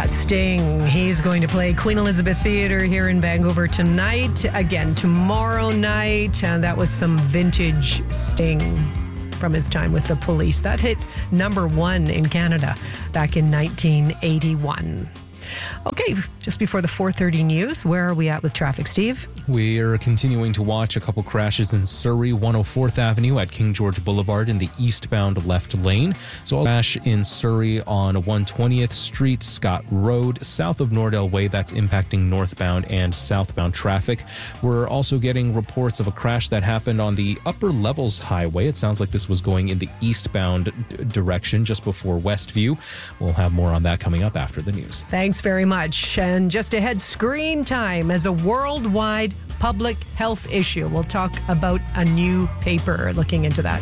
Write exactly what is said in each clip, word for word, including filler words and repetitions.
Sting. He's going to play Queen Elizabeth Theatre here in Vancouver tonight. Again, tomorrow night. And that was some vintage Sting from his time with the Police. That hit number one in Canada back in nineteen eighty-one. Okay, just before the four thirty news, where are we at with traffic, Steve? We are continuing to watch a couple crashes in Surrey, one oh fourth Avenue at King George Boulevard in the eastbound left lane. So a crash in Surrey on one hundred twentieth Street, Scott Road, south of Nordell Way. That's impacting northbound and southbound traffic. We're also getting reports of a crash that happened on the Upper Levels Highway. It sounds like this was going in the eastbound d- direction just before Westview. We'll have more on that coming up after the news. Thanks very much. And just ahead, screen time as a worldwide public health issue. We'll talk about a new paper looking into that.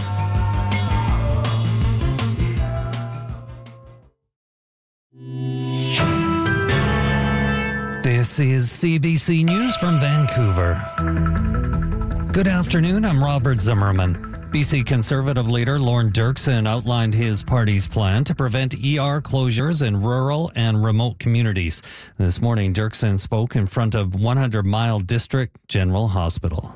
This is C B C News from Vancouver. Good afternoon, I'm Robert Zimmerman. B C Conservative leader Lorne Dirksen outlined his party's plan to prevent E R closures in rural and remote communities. This morning, Dirksen spoke in front of one hundred Mile District General Hospital.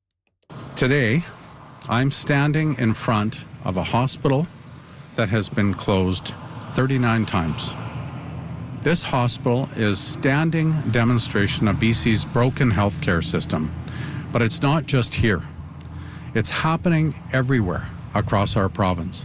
Today, I'm standing in front of a hospital that has been closed thirty-nine times. This hospital is standing demonstration of B C's broken healthcare system, but it's not just here. It's happening everywhere across our province.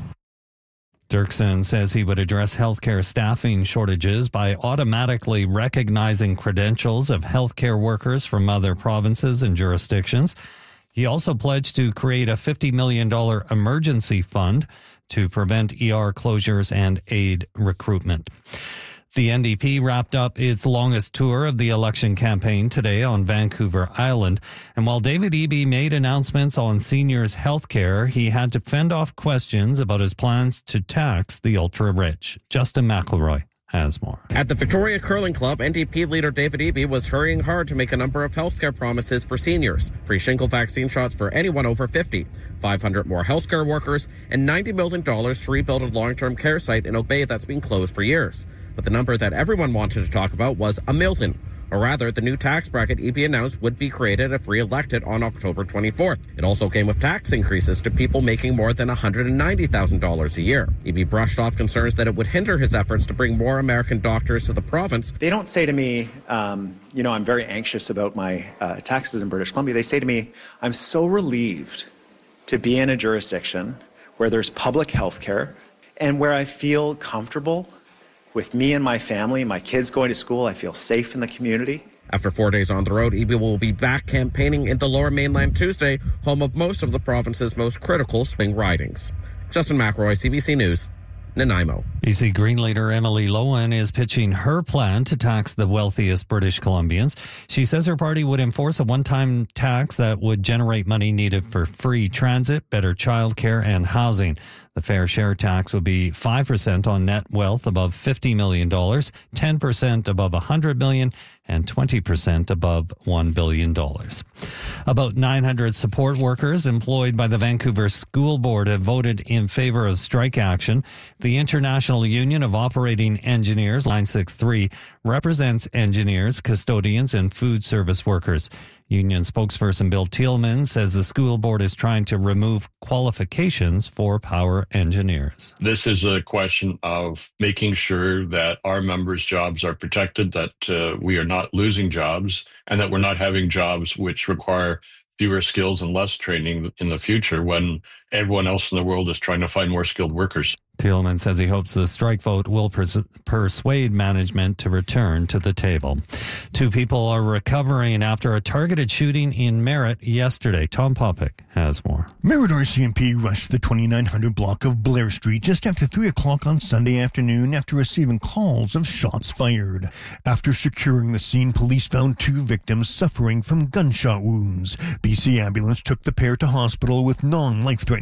Dirksen says he would address healthcare staffing shortages by automatically recognizing credentials of healthcare workers from other provinces and jurisdictions. He also pledged to create a fifty million dollars emergency fund to prevent E R closures and aid recruitment. The N D P wrapped up its longest tour of the election campaign today on Vancouver Island. And while David Eby made announcements on seniors' health care, he had to fend off questions about his plans to tax the ultra-rich. Justin McElroy has more. At the Victoria Curling Club, N D P leader David Eby was hurrying hard to make a number of healthcare promises for seniors. Free shingle vaccine shots for anyone over fifty, five hundred more healthcare workers, and ninety million dollars to rebuild a long-term care site in Oak Bay that's been closed for years. But the number that everyone wanted to talk about was a million. Or rather, the new tax bracket Eby announced would be created if re-elected on October twenty-fourth. It also came with tax increases to people making more than one hundred ninety thousand dollars a year. Eby brushed off concerns that it would hinder his efforts to bring more American doctors to the province. They don't say to me, um, you know, I'm very anxious about my uh, taxes in British Columbia. They say to me, I'm so relieved to be in a jurisdiction where there's public health care and where I feel comfortable with me and my family, my kids going to school. I feel safe in the community. After four days on the road, Eby will be back campaigning in the Lower Mainland Tuesday, home of most of the province's most critical swing ridings. Justin McElroy, C B C News, Nanaimo. B C Green leader Emily Lohan is pitching her plan to tax the wealthiest British Columbians. She says her party would enforce a one-time tax that would generate money needed for free transit, better childcare, and housing. The fair share tax would be five percent on net wealth above fifty million dollars, ten percent above one hundred million dollars, and twenty percent above one billion dollars. About nine hundred support workers employed by the Vancouver School Board have voted in favor of strike action. The International Union of Operating Engineers, nine six three, represents engineers, custodians, and food service workers. Union spokesperson Bill Thielman says the school board is trying to remove qualifications for power engineers. This is a question of making sure that our members' jobs are protected, that uh, we are not losing jobs, and that we're not having jobs which require fewer skills and less training in the future when everyone else in the world is trying to find more skilled workers. Thielman says he hopes the strike vote will pers- persuade management to return to the table. Two people are recovering after a targeted shooting in Merritt yesterday. Tom Popick has more. Merritt R C M P rushed the twenty-nine hundred block of Blair Street just after three o'clock on Sunday afternoon after receiving calls of shots fired. After securing the scene, police found two victims suffering from gunshot wounds. B C Ambulance took the pair to hospital with non-life-threatening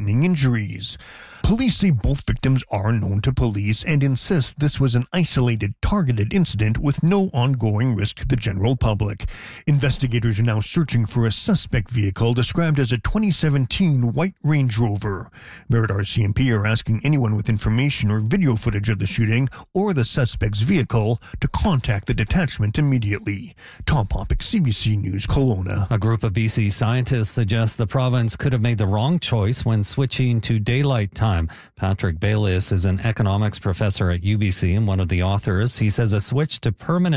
life-threatening injuries. Police say both victims are known to police and insist this was an isolated, targeted incident with no ongoing risk to the general public. Investigators are now searching for a suspect vehicle described as a twenty seventeen white Range Rover. Merritt R C M P are asking anyone with information or video footage of the shooting or the suspect's vehicle to contact the detachment immediately. Tom Popick, C B C News, Kelowna. A group of B C scientists suggest the province could have made the wrong choice when switching to daylight time. Patrick Bayliss is an economics professor at U B C and one of the authors. He says a switch to permanent